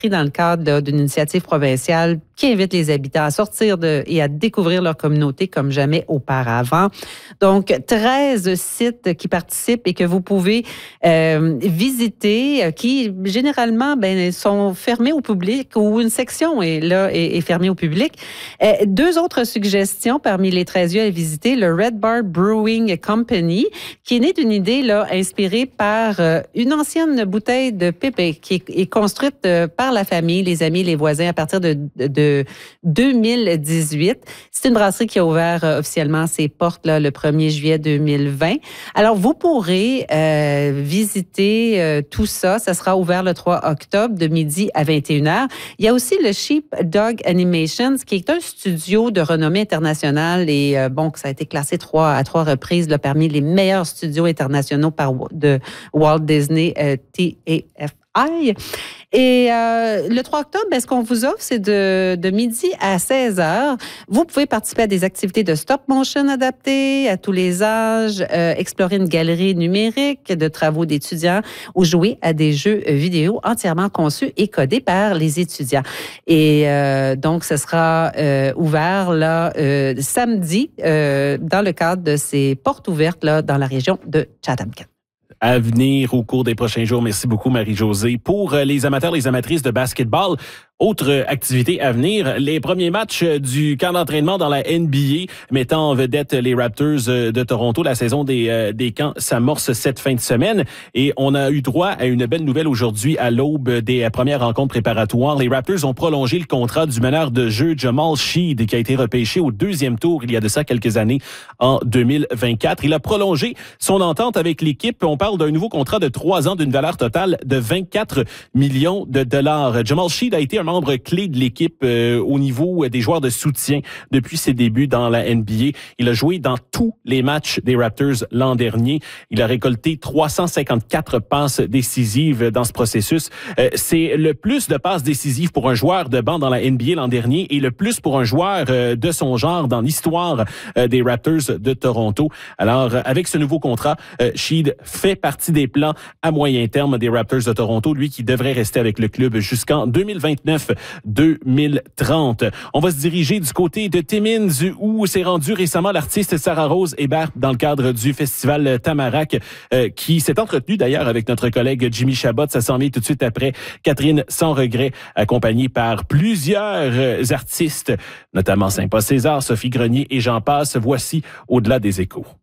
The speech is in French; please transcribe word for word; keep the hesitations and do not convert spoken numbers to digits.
dans le cadre là, d'une initiative provinciale qui invite les habitants à sortir de, et à découvrir leur communauté comme jamais auparavant. Donc, treize sites qui participent et que vous pouvez euh, visiter, euh, qui généralement ben, sont fermés au public ou une section est là est, est fermée au public. Euh, deux autres suggestions parmi les treize lieux à visiter, le Red Bar Brewing Company, qui est né d'une idée là, inspirée par euh, une ancienne bouteille de pipe qui est, est construite euh, par la famille, les amis, les voisins à partir de, de, de deux mille dix-huit. C'est une brasserie qui a ouvert euh, officiellement ses portes là, le premier juillet deux mille vingt. Alors, vous pourrez euh, visiter euh, tout ça. Ça sera ouvert le trois octobre de midi à vingt et une heures. Il y a aussi le Sheep Dog Animations, qui est un studio de renommée internationale et euh, bon, ça a été classé trois, à trois reprises là, parmi les meilleurs studios internationaux par de Walt Disney euh, T A F I. Et euh, le trois octobre, ben, ce qu'on vous offre, c'est de, de midi à seize heures. Vous pouvez participer à des activités de stop motion adaptées à tous les âges, euh, explorer une galerie numérique de travaux d'étudiants ou jouer à des jeux vidéo entièrement conçus et codés par les étudiants. Et euh, donc, ce sera euh, ouvert là euh, samedi euh, dans le cadre de ces portes ouvertes là dans la région de Chatham-Kent. À venir au cours des prochains jours. Merci beaucoup, Marie-Josée. Pour les amateurs, les amatrices de basketball, autre activité à venir, les premiers matchs du camp d'entraînement dans la N B A mettant en vedette les Raptors de Toronto. La saison des, des camps s'amorce cette fin de semaine et on a eu droit à une belle nouvelle aujourd'hui à l'aube des premières rencontres préparatoires. Les Raptors ont prolongé le contrat du meneur de jeu Jamal Sheed qui a été repêché au deuxième tour il y a de ça quelques années en deux mille vingt-quatre. Il a prolongé son entente avec l'équipe. On parle d'un nouveau contrat de trois ans d'une valeur totale de vingt-quatre millions de dollars. Jamal Sheed a été un membre clé de l'équipe euh, au niveau des joueurs de soutien depuis ses débuts dans la N B A. Il a joué dans tous les matchs des Raptors l'an dernier. Il a récolté trois cent cinquante-quatre passes décisives dans ce processus. Euh, c'est le plus de passes décisives pour un joueur de banc dans la N B A l'an dernier et le plus pour un joueur euh, de son genre dans l'histoire euh, des Raptors de Toronto. Alors, avec ce nouveau contrat, euh, Sheed fait partie des plans à moyen terme des Raptors de Toronto, lui qui devrait rester avec le club jusqu'en deux mille vingt-neuf deux mille trente. On va se diriger du côté de Timmins où s'est rendu récemment l'artiste Sarah Rose Hébert dans le cadre du festival Tamarack euh, qui s'est entretenu d'ailleurs avec notre collègue Jimmy Chabot. Ça s'en vient tout de suite après Catherine Sans Regret, accompagnée par plusieurs euh, artistes, notamment Saint-Paul César, Sophie Grenier et j'en passe. Voici Au-delà des échos.